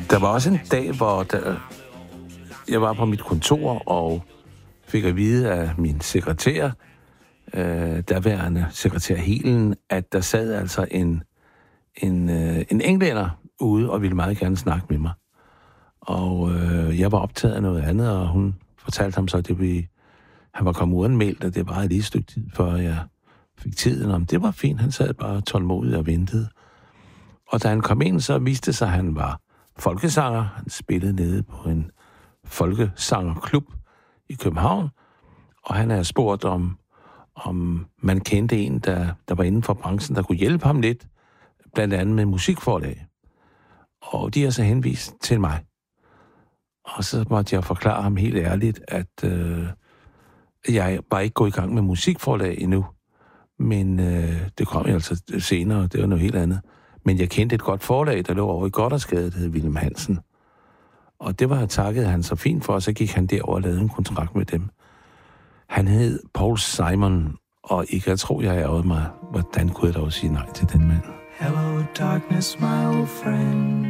Der var også en dag, hvor jeg var på mit kontor og fik at vide af min sekretær, daværende sekretær Helen, at der sad altså en englænder ude og ville meget gerne snakke med mig. Og jeg var optaget af noget andet, og hun fortalte ham så, at han var kommet uanmeldt, og det var lige et stykke tid, før jeg fik tiden om. Det var fint, han sad bare tålmodigt og ventede. Og da han kom ind, så viste sig, at han var folkesanger. Han spillede nede på en folkesangerklub i København, og han havde spurgt om man kendte en, der var inden for branchen, der kunne hjælpe ham lidt, blandt andet med musikforlag. Og de har så henvist til mig. Og så måtte jeg forklare ham helt ærligt, at jeg bare ikke går i gang med musikforlag endnu. Men det kom jeg altså senere, det var noget helt andet. Men jeg kendte et godt forlag, der lå over i Gothersgade, der hed Wilhelm Hansen. Og det var takket han så fint for, og så gik han derover og lavede en kontrakt med dem. Han hed Paul Simon, og ikke jeg tror, jeg ærgede mig, hvordan kunne jeg dog sige nej til den mand. Hello darkness, my old friend.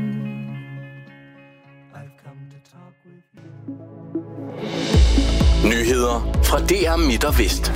I've come to talk with you. Nyheder fra DR Midt og Vest.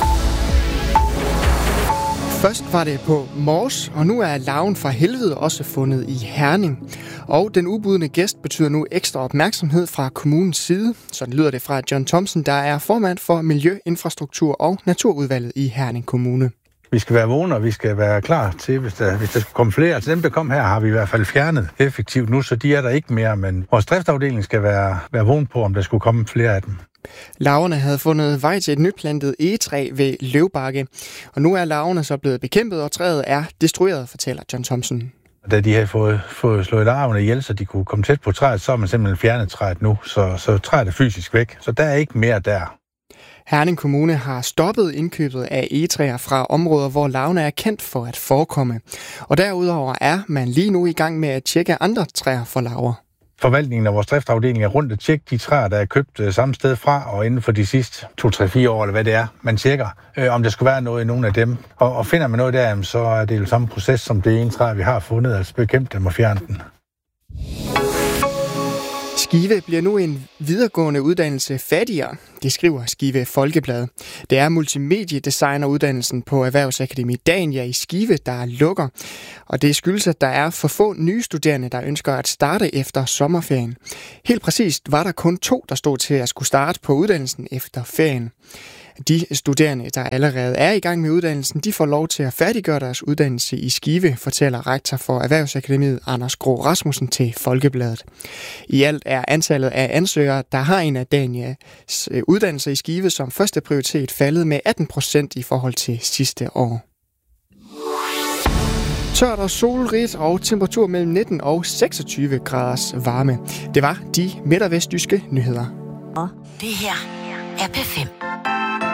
Først var det på Mors, og nu er larven fra helvede også fundet i Herning. Og den ubudne gæst betyder nu ekstra opmærksomhed fra kommunens side. Sådan lyder det fra John Thomsen, der er formand for Miljø, Infrastruktur og Naturudvalget i Herning Kommune. Vi skal være vågne, og vi skal være klar til, hvis der skal komme flere. Altså dem, der kom her, har vi i hvert fald fjernet effektivt nu, så de er der ikke mere. Men vores driftsafdeling skal være vågen på, om der skulle komme flere af dem. Larverne havde fundet vej til et nyplantet egetræ ved Løvbakke. Og nu er larverne så blevet bekæmpet, og træet er destrueret, fortæller John Thomsen. Da de havde fået slået larverne ihjel, så de kunne komme tæt på træet, så har man simpelthen fjernet træet nu. Så træet er fysisk væk, så der er ikke mere der. Herning Kommune har stoppet indkøbet af egetræer fra områder, hvor larverne er kendt for at forekomme. Og derudover er man lige nu i gang med at tjekke andre træer for larver. Forvaltningen af vores driftsafdeling er rundt og tjekke de træer, der er købt samme sted fra, og inden for de sidste 2-3-4 år, eller hvad det er, man tjekker, om der skulle være noget i nogle af dem. Og finder man noget der, så er det jo samme proces som det ene træ, vi har fundet, altså bekæmpe dem og fjerne den. Skive bliver nu en videregående uddannelse fattigere, det skriver Skive Folkeblad. Det er multimediedesigneruddannelsen på Erhvervsakademi Dania i Skive, der lukker. Og det skyldes, at der er for få nye studerende, der ønsker at starte efter sommerferien. Helt præcist var der kun 2, der stod til at skulle starte på uddannelsen efter ferien. De studerende, der allerede er i gang med uddannelsen, de får lov til at færdiggøre deres uddannelse i Skive, fortæller rektor for Erhvervsakademiet Anders Gro Rasmussen til Folkebladet. I alt er antallet af ansøgere, der har en af Danias uddannelser i Skive som første prioritet, faldet med 18% i forhold til sidste år. Tørt og solrigt og temperatur mellem 19 og 26 graders varme. Det var de midt- og vestjyske nyheder. Det her er P5.